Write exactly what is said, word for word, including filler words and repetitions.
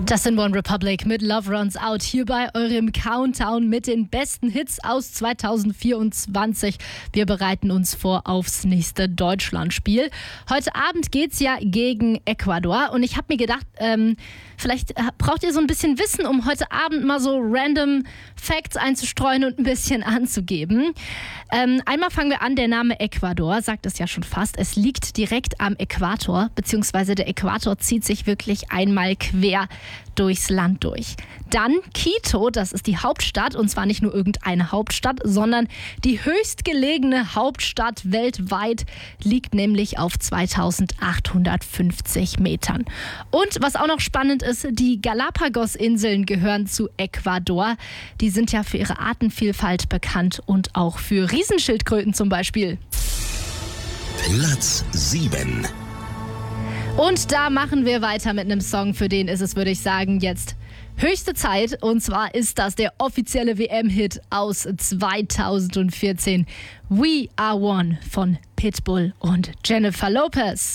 Das sind One Republic mit Love Runs Out hier bei eurem Countdown mit den besten Hits aus zwanzig vierundzwanzig. Wir bereiten uns vor aufs nächste Deutschlandspiel. Heute Abend geht's ja gegen Ecuador und ich habe mir gedacht, ähm, vielleicht braucht ihr so ein bisschen Wissen, um heute Abend mal so random Facts einzustreuen und ein bisschen anzugeben. Ähm, einmal fangen wir an, der Name Ecuador sagt es ja schon fast. Es liegt direkt am Äquator, beziehungsweise der Äquator zieht sich wirklich einmal quer durchs Land durch. Dann Quito, das ist die Hauptstadt, und zwar nicht nur irgendeine Hauptstadt, sondern die höchstgelegene Hauptstadt weltweit, liegt nämlich auf zweitausendachthundertfünfzig Metern. Und was auch noch spannend ist, die Galapagos-Inseln gehören zu Ecuador. Die sind ja für ihre Artenvielfalt bekannt und auch für Riesenschildkröten zum Beispiel. Platz sieben. Und da machen wir weiter mit einem Song, für den ist es, würde ich sagen, jetzt höchste Zeit. Und zwar ist das der offizielle W M-Hit aus zweitausendvierzehn. We Are One von Pitbull und Jennifer Lopez.